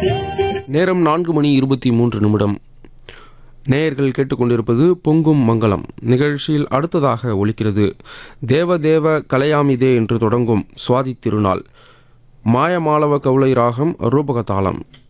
நேரம் 4:23. நேயர்கள் கேட்டுக்கொண்டிருப்பது பொங்கும் மங்களம் நிகழ்ச்சியில் அடுத்ததாக ஒலிக்கிறது தேவதேவ கலையாமிதே என்று தொடங்கும் சுவாதி திருநாள் மாயமாளவ கவுளை ராகம் ரூபகதாளம்.